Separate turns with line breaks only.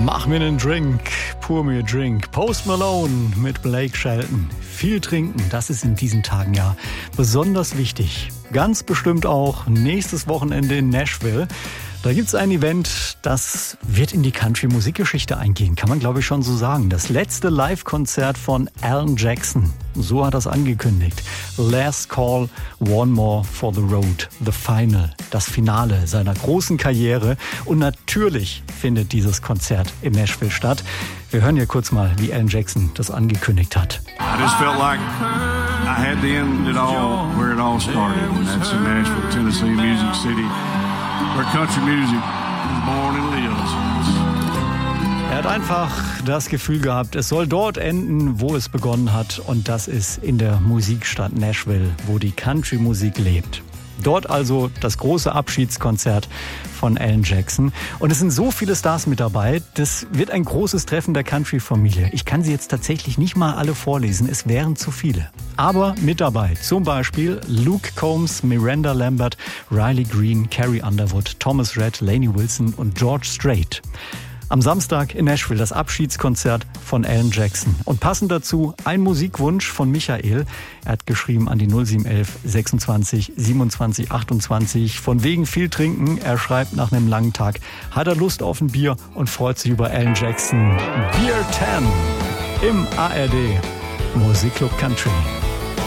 Mach mir einen Drink, pour mir a drink. Post Malone mit Blake Shelton. Viel trinken, das ist in diesen Tagen ja besonders wichtig. Ganz bestimmt auch nächstes Wochenende in Nashville. Da gibt's ein Event, das wird in die Country-Musikgeschichte eingehen, kann man glaube ich schon so sagen. Das letzte Live-Konzert von Alan Jackson, so hat er es angekündigt. Last Call, One More for the Road, the Final, das Finale seiner großen Karriere. Und natürlich findet dieses Konzert in Nashville statt. Wir hören hier kurz mal, wie Alan Jackson das angekündigt hat.
I just felt like I had to end it all where it all started, and that's in Nashville, Tennessee, Music City, where country music is born and lives.
Er hat einfach das Gefühl gehabt, es soll dort enden, wo es begonnen hat. Und das ist in der Musikstadt Nashville, wo die Country-Musik lebt. Dort also das große Abschiedskonzert von Alan Jackson. Und es sind so viele Stars mit dabei. Das wird ein großes Treffen der Country-Familie. Ich kann sie jetzt tatsächlich nicht mal alle vorlesen. Es wären zu viele. Aber mit dabei zum Beispiel Luke Combs, Miranda Lambert, Riley Green, Carrie Underwood, Thomas Rhett, Lainey Wilson und George Strait. Am Samstag in Nashville das Abschiedskonzert von Alan Jackson. Und passend dazu ein Musikwunsch von Michael. Er hat geschrieben an die 0711 26 27 28. Von wegen viel trinken. Er schreibt, nach einem langen Tag hat er Lust auf ein Bier und freut sich über Alan Jackson. Beer 10 im ARD Musikclub Country.